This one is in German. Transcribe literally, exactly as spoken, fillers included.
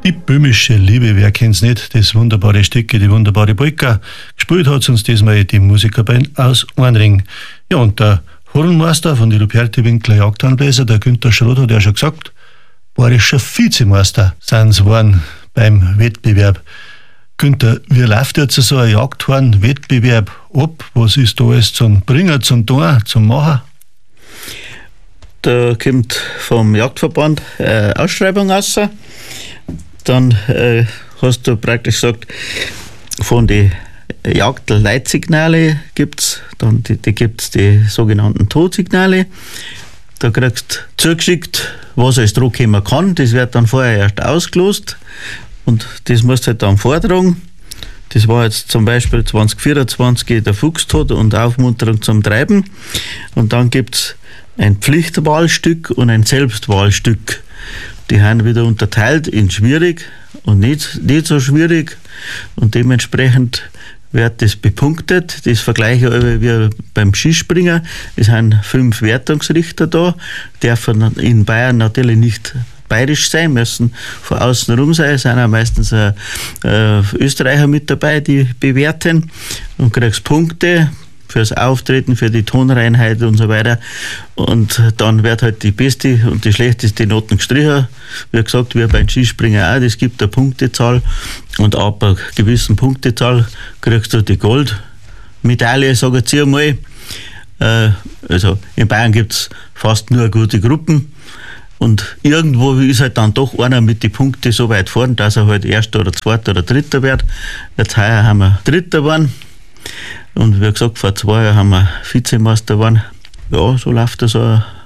Die böhmische Liebe, wer kennt's nicht, das wunderbare Stücke, die wunderbare Polka. Gespielt hat uns diesmal die Musikerband aus Ornring. Ja, und der Hornmeister von die Luperti-Winkler Jagdhandbläser, der Günther Schrott, hat ja schon gesagt, bayerischer Vizemeister sind sie geworden beim Wettbewerb. Günther, wie läuft jetzt so ein Jagdhorn-Wettbewerb ab? Was ist da alles zum Bringen, zum Tun, zum Machen? Da kommt vom Jagdverband eine Ausschreibung raus. Dann äh, hast du praktisch gesagt, von den Jagdleitsignale gibt es, dann die, die gibt es die sogenannten Todsignale. Da kriegst du zugeschickt, was als Druck kommen kann. Das wird dann vorher erst ausgelost und das musst du halt dann vortragen. Das war jetzt zum Beispiel zwanzig vierundzwanzig der Fuchstod und Aufmunterung zum Treiben. Und dann gibt es ein Pflichtwahlstück und ein Selbstwahlstück. Die haben wieder unterteilt in schwierig und nicht, nicht so schwierig. Und dementsprechend wird das bepunktet. Das vergleiche ich wie beim Skispringen. Es sind fünf Wertungsrichter da, dürfen in Bayern natürlich nicht bayerisch sein, müssen von außen rum sein. Es sind auch meistens äh, Österreicher mit dabei, die bewerten. Und kriegst Punkte fürs Auftreten, für die Tonreinheit und so weiter. Und dann wird halt die beste und die schlechteste Noten gestrichen. Wie gesagt, wie beim Skispringen auch, es gibt eine Punktezahl und ab einer gewissen Punktezahl kriegst du die Goldmedaille, sage ich jetzt einmal. Äh, also in Bayern gibt es fast nur gute Gruppen und irgendwo ist halt dann doch einer mit den Punkten so weit vorn, dass er halt Erster oder Zweiter oder Dritter wird. Jetzt heuer haben wir Dritter geworden. Und wie gesagt, vor zwei Jahren haben wir Vizemeister geworden. Ja, so läuft das so